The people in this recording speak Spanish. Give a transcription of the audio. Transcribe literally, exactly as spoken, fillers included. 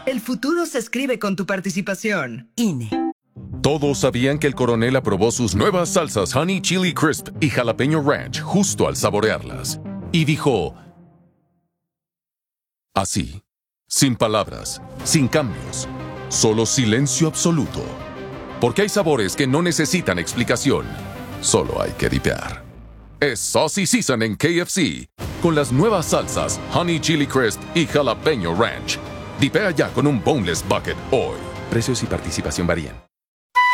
El futuro se escribe con tu participación. I N E. Todos sabían que el coronel aprobó sus nuevas salsas Honey Chili Crisp y Jalapeño Ranch justo al saborearlas. Y dijo... así, sin palabras, sin cambios, solo silencio absoluto. Porque hay sabores que no necesitan explicación, solo hay que dipear. Es Saucy Season en K F C, con las nuevas salsas Honey Chili Crisp y Jalapeño Ranch. Dipea ya con un Boneless Bucket hoy. Precios y participación varían.